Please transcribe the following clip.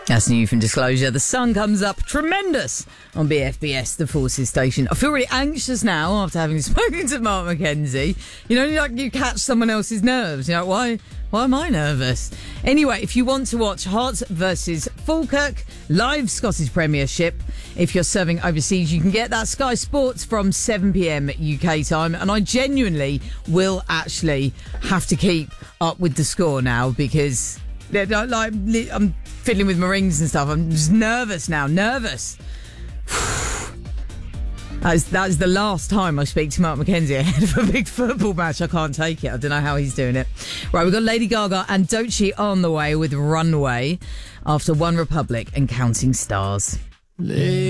That's new from Disclosure. The sun comes up tremendous on BFBS, the Forces station. I feel really anxious now after having spoken to Mark McKenzie. You know, like you catch someone else's nerves. You know, why am I nervous? Anyway, if you want to watch Hearts versus Falkirk, live Scottish Premiership, if you're serving overseas, you can get that Sky Sports from 7 p.m. UK time. And I genuinely will actually have to keep up with the score now because I'm fiddling with my rings and stuff. I'm just nervous now. Nervous. That is the last time I speak to Mark McKenzie ahead of a big football match. I can't take it. I don't know how he's doing it. Right, we've got Lady Gaga and Doechii on the way with Runway after One Republic and Counting Stars.